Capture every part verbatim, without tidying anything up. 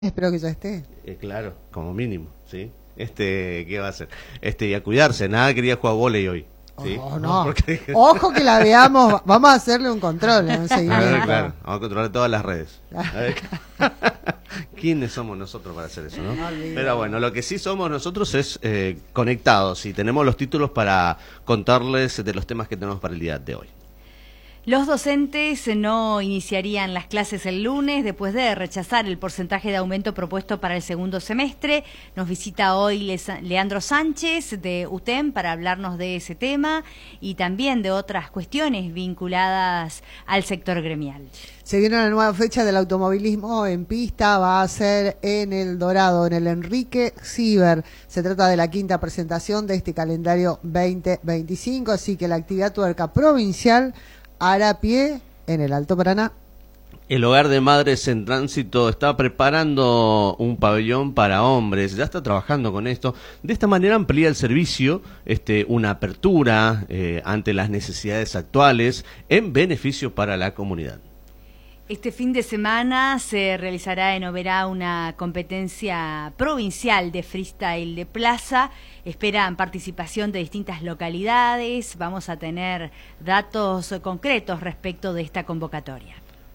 Espero que ya esté. Eh, claro, como mínimo, ¿sí? Este, ¿qué va a hacer? Este, y a cuidarse, nada quería jugar vóley hoy. ¿Sí? Oh, no. Porque... Ojo que la veamos, vamos a hacerle un control, un seguimiento. A ver, claro, vamos a controlar todas las redes. A ver. ¿Quiénes somos nosotros para hacer eso, no? No Pero bueno, lo que sí somos nosotros es eh, conectados y tenemos los títulos para contarles de los temas que tenemos para el día de hoy. Los docentes no iniciarían las clases el lunes después de rechazar el porcentaje de aumento propuesto para el segundo semestre. Nos visita hoy Leandro Sánchez de U T E M para hablarnos de ese tema y también de otras cuestiones vinculadas al sector gremial. Se viene una nueva fecha del automovilismo en pista, va a ser en El Dorado, en el Enrique Ciber. Se trata de la quinta presentación de este calendario veinte veinticinco, así que la actividad tuerca provincial hará pie en el Alto Paraná. El Hogar de Madres en Tránsito está preparando un pabellón para hombres, ya está trabajando con esto. De esta manera amplía el servicio, este, una apertura eh, ante las necesidades actuales en beneficio para la comunidad. Este fin de semana se realizará en Oberá una competencia provincial de freestyle de plaza. Esperan participación de distintas localidades. Vamos a tener datos concretos respecto de esta convocatoria.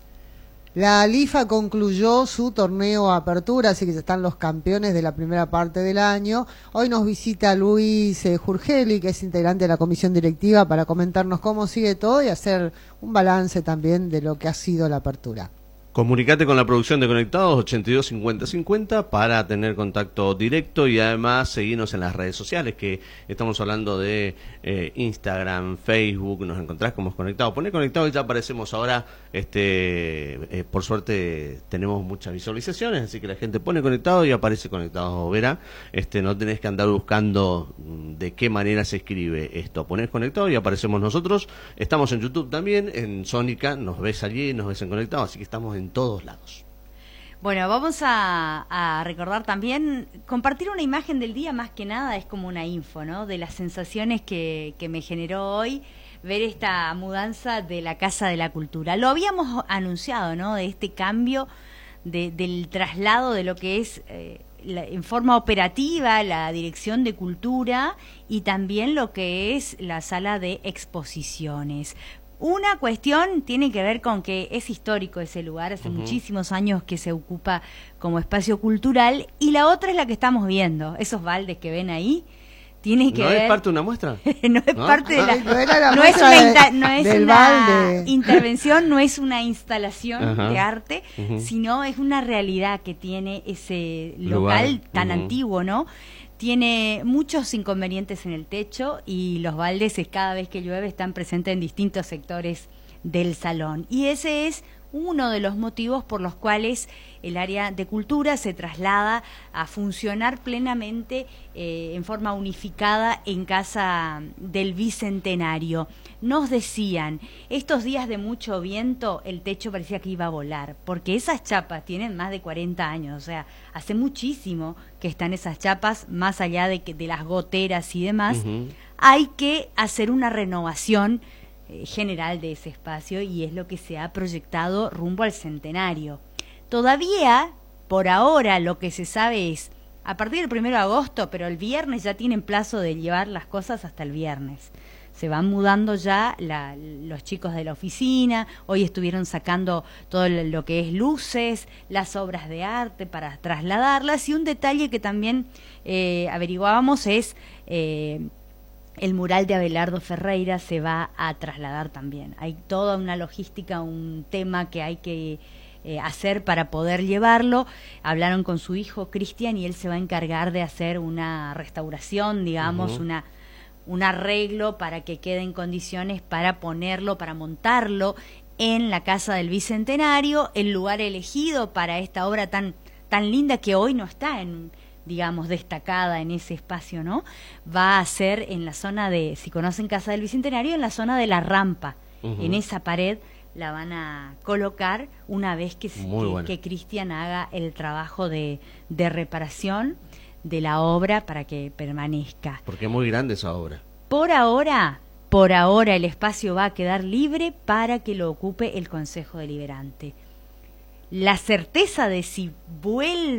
La LIFA concluyó su torneo apertura, así que ya están los campeones de la primera parte del año. Hoy nos visita Luis eh, Jurgeli, que es integrante de la comisión directiva, para comentarnos cómo sigue todo y hacer un balance también de lo que ha sido la apertura. Comunicate con la producción de Conectados ochenta y dos cincuenta cincuenta para tener contacto directo y además seguirnos en las redes sociales, que estamos hablando de eh, Instagram, Facebook, nos encontrás como Conectados. Poné Conectados y ya aparecemos ahora. Este, eh, por suerte tenemos muchas visualizaciones, así que la gente pone Conectados y aparece Conectados. Verá, este, no tenés que andar buscando de qué manera se escribe esto. Ponés Conectados y aparecemos nosotros. Estamos en YouTube también, en Sónica, nos ves allí, nos ves en Conectados, así que estamos en todos lados. Bueno, vamos a, a recordar también, compartir una imagen del día más que nada, es como una info, ¿no? De las sensaciones que, que me generó hoy ver esta mudanza de la Casa de la Cultura. Lo habíamos anunciado, ¿no? De este cambio, de, del traslado de lo que es eh, la, en forma operativa la Dirección de Cultura y también lo que es la sala de exposiciones. Una cuestión tiene que ver con que es histórico ese lugar, hace uh-huh. muchísimos años que se ocupa como espacio cultural, y la otra es la que estamos viendo, esos baldes que ven ahí, tiene que ¿No ver... es parte de una muestra? no es ¿No? parte de la... Ay, no, era la no es una, de, inta... no es del una balde. intervención, no es una instalación uh-huh. de arte, uh-huh. sino es una realidad que tiene ese local Lugar. tan uh-huh. antiguo, ¿no? Tiene muchos inconvenientes en el techo y los baldes cada vez que llueve están presentes en distintos sectores del salón. Y ese es uno de los motivos por los cuales el área de cultura se traslada a funcionar plenamente eh, en forma unificada en Casa del Bicentenario. Nos decían, estos días de mucho viento el techo parecía que iba a volar, porque esas chapas tienen más de cuarenta años, o sea, hace muchísimo que están esas chapas, más allá de, que, de las goteras y demás. Uh-huh. Hay que hacer una renovación general de ese espacio y es lo que se ha proyectado rumbo al centenario. Todavía, por ahora, lo que se sabe es a partir del primero de agosto, pero el viernes ya tienen plazo de llevar las cosas hasta el viernes. Se van mudando ya la, los chicos de la oficina, hoy estuvieron sacando todo lo que es luces, las obras de arte para trasladarlas, y un detalle que también eh, averiguábamos es... Eh, el mural de Abelardo Ferreira se va a trasladar también. Hay toda una logística, un tema que hay que eh, hacer para poder llevarlo. Hablaron con su hijo Cristian y él se va a encargar de hacer una restauración, digamos, uh-huh. una un arreglo para que quede en condiciones para ponerlo, para montarlo en la Casa del Bicentenario, el lugar elegido para esta obra tan, tan linda que hoy no está en... digamos, destacada en ese espacio, ¿no? Va a ser en la zona de, si conocen Casa del Bicentenario, en la zona de la rampa. Uh-huh. En esa pared la van a colocar una vez que, que, que Cristian haga el trabajo de, de reparación de la obra para que permanezca. Porque es muy grande esa obra. Por ahora, por ahora el espacio va a quedar libre para que lo ocupe el Consejo Deliberante. La certeza de si vuelve